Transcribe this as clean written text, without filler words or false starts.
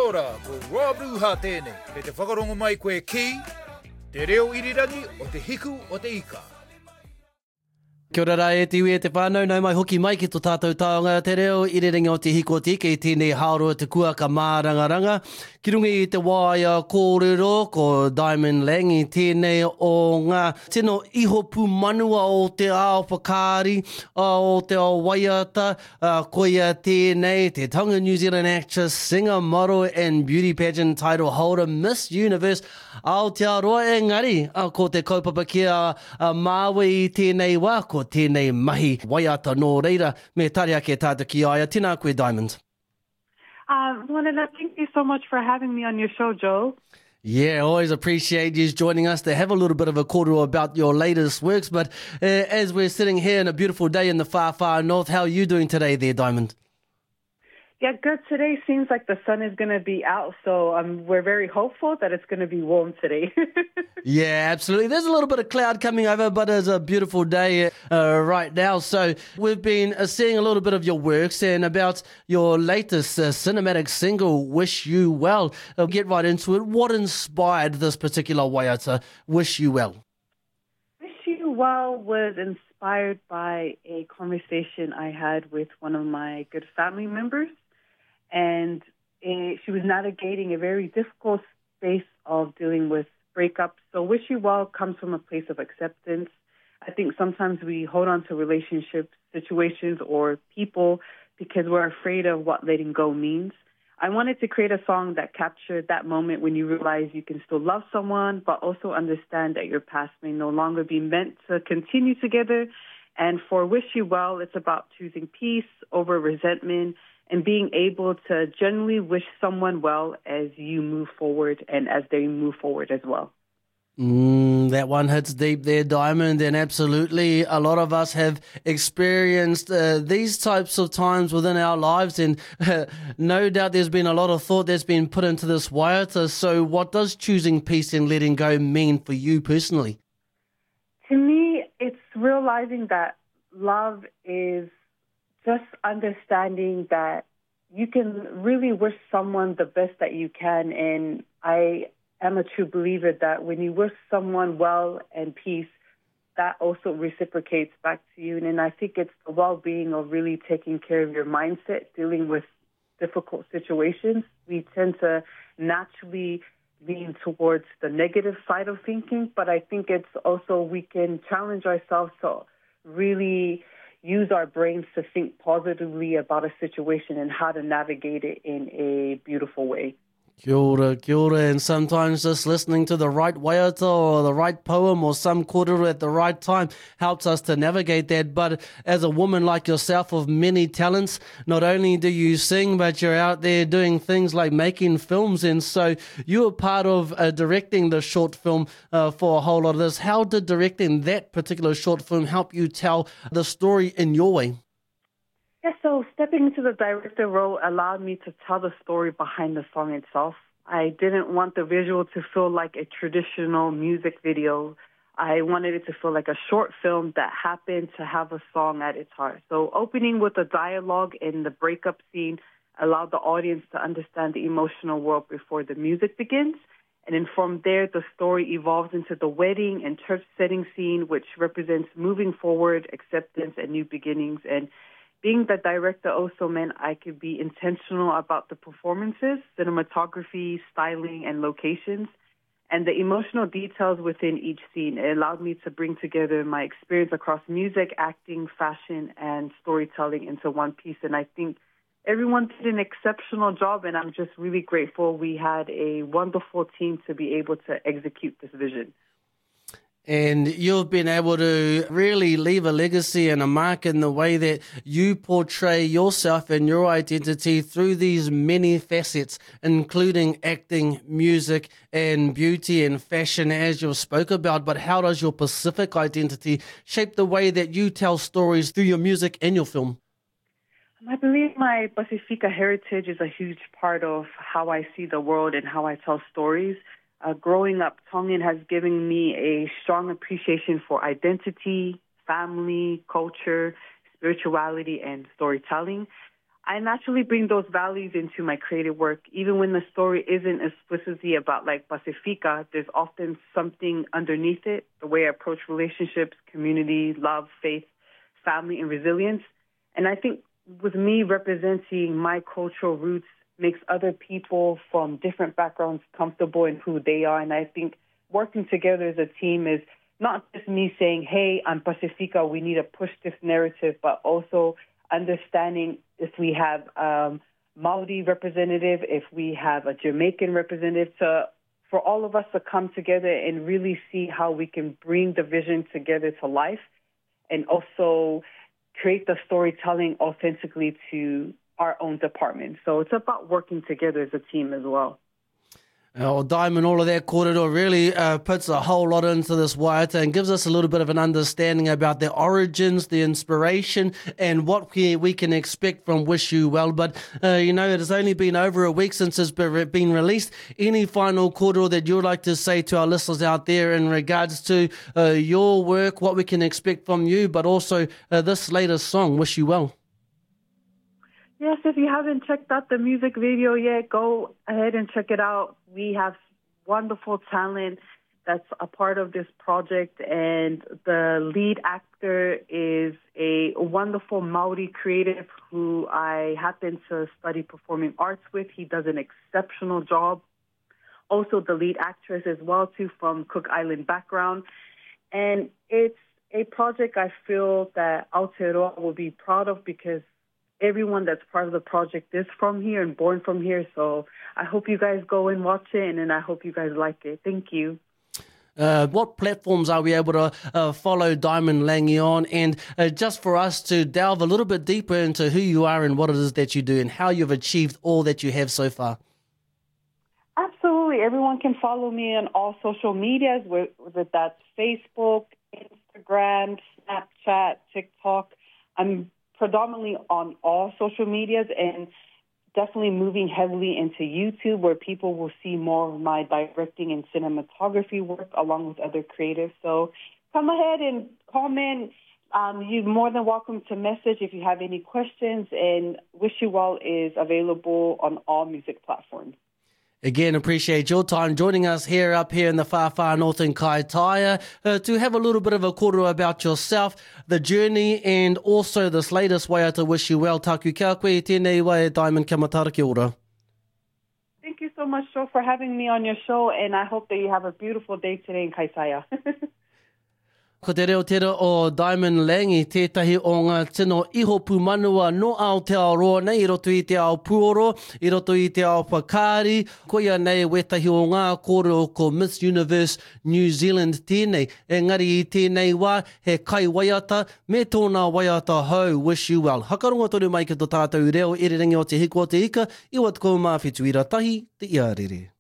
ora ko Rob Ruha tēnei, pe te whakarongo mai koe ki, te reo irirangi o te hiku o te ika. Kia ora rā e te iwi e te whānau, nau mai hoki mai ki tō tātou taonga te reo, irirangi o te hiko o te ika i tēnei haoroa te kuaka mārangaranga. Ki rungi i te waia kōrero ko Diamond Lang i tēnei o ngā tino iho pūmanua o te ao whakāri, o te ao waiata, koia tēnei, te Tonga New Zealand actress, singer, model and beauty pageant title holder, Miss Universe, Aotearoa engari, ko te kaupapa kia māwe i tēnei wā, ko tēnei mahi waiata nō reira, me tari ake tātou ki aia. Tēnā koe, Diamond. Wanana, thank you so much for having me on your show, Joe. Yeah, always appreciate you joining us to have a little bit of a kōrero about your latest works. But as we're sitting here on a beautiful day in the far, far north, how are you doing today there, Diamond? Yeah, good. Today seems like the sun is going to be out, so we're very hopeful that it's going to be warm today. Yeah, absolutely. There's a little bit of cloud coming over, but it's a beautiful day right now. So we've been seeing a little bit of your works and about your latest cinematic single, Wish You Well. I'll get right into it. What inspired this particular waiata, Wish You Well? Wish You Well was inspired by a conversation I had with one of my good family members. And she was navigating a very difficult space of dealing with breakups. So Wish You Well comes from a place of acceptance. I think sometimes we hold on to relationships, situations, or people because we're afraid of what letting go means. I wanted to create a song that captured that moment when you realize you can still love someone, but also understand that your past may no longer be meant to continue together. And for Wish You Well, it's about choosing peace over resentment and being able to genuinely wish someone well as you move forward and as they move forward as well. That one hits deep there, Diamond, and absolutely a lot of us have experienced these types of times within our lives, and no doubt there's been a lot of thought that's been put into this waiata. So what does choosing peace and letting go mean for you personally? To me, it's realizing that love is just understanding that you can really wish someone the best that you can. And I am a true believer that when you wish someone well and peace, that also reciprocates back to you. And I think it's the well-being of really taking care of your mindset, dealing with difficult situations. We tend to naturally lean towards the negative side of thinking, but I think it's also we can challenge ourselves to really use our brains to think positively about a situation and how to navigate it in a beautiful way. Kia ora, and sometimes just listening to the right waiata or the right poem or some kōrero at the right time helps us to navigate that. But as a woman like yourself of many talents, not only do you sing, but you're out there doing things like making films. And so you were part of directing the short film for a whole lot of this. How did directing that particular short film help you tell the story in your way? Yeah, so stepping into the director role allowed me to tell the story behind the song itself. I didn't want the visual to feel like a traditional music video. I wanted it to feel like a short film that happened to have a song at its heart. So opening with the dialogue in the breakup scene allowed the audience to understand the emotional world before the music begins. And then from there, the story evolves into the wedding and church setting scene, which represents moving forward, acceptance, and new beginnings. And being the director also meant I could be intentional about the performances, cinematography, styling, and locations, and the emotional details within each scene. It allowed me to bring together my experience across music, acting, fashion, and storytelling into one piece. And I think everyone did an exceptional job, and I'm just really grateful we had a wonderful team to be able to execute this vision. And you've been able to really leave a legacy and a mark in the way that you portray yourself and your identity through these many facets, including acting, music, and beauty and fashion, as you spoke about. But how does your Pacific identity shape the way that you tell stories through your music and your film? I believe my Pacifica heritage is a huge part of how I see the world and how I tell stories. Growing up, Tongan has given me a strong appreciation for identity, family, culture, spirituality, and storytelling. I naturally bring those values into my creative work. Even when the story isn't explicitly about like Pacifica, there's often something underneath it, the way I approach relationships, community, love, faith, family, and resilience. And I think with me representing my cultural roots makes other people from different backgrounds comfortable in who they are. And I think working together as a team is not just me saying, hey, I'm Pacifica, we need to push this narrative, but also understanding if we have Maori representative, if we have a Jamaican representative, for all of us to come together and really see how we can bring the vision together to life and also create the storytelling authentically to our own department. So it's about working together as a team as well. Diamond, all of that kōrero really puts a whole lot into this waiata and gives us a little bit of an understanding about the origins, the inspiration, and what we can expect from Wish You Well. But, it has only been over a week since it's been released. Any final kōrero that you'd like to say to our listeners out there in regards to your work, what we can expect from you, but also this latest song, Wish You Well? Yes, if you haven't checked out the music video yet, go ahead and check it out. We have wonderful talent that's a part of this project, and the lead actor is a wonderful Maori creative who I happen to study performing arts with. He does an exceptional job. Also, the lead actress as well, too, from Cook Island background. And it's a project I feel that Aotearoa will be proud of because everyone that's part of the project is from here and born from here. So I hope you guys go and watch it, and I hope you guys like it. Thank you. What platforms are we able to follow Diamond Langi on? And just for us to delve a little bit deeper into who you are and what it is that you do and how you've achieved all that you have so far. Absolutely. Everyone can follow me on all social medias, whether that's Facebook, Instagram, Snapchat, TikTok. I'm predominantly on all social medias and definitely moving heavily into YouTube where people will see more of my directing and cinematography work along with other creatives. So come ahead and comment. You're more than welcome to message if you have any questions, and Wish You Well is available on all music platforms. Again, appreciate your time joining us here in the Whawha Northern Kaitaia to have a little bit of a kōrero about yourself, the journey, and also this latest waiata Wish You Well. Taku kia koe, tēnei wai, Diamond Kamatara, kia ora. Thank you so much, Joe, for having me on your show, and I hope that you have a beautiful day today in Kaitaia. Ko te reo tera o Diamond Langi, tētahi o ngā tino iho pūmanua no Aotearoa nei, i roto i te ao Puoro, i roto i te ao Pakari, koia nei wetahi o ngā kōrero ko Miss Universe New Zealand tēnei. Engari i tēnei wā, he kai waiata, me tōna waiata hau, Wish You Well. Hakaronga tonu mai ki tō tātou reo, irirangi o te hiko o te ika, iwa te kou mawhitu i ratahi, te iarere.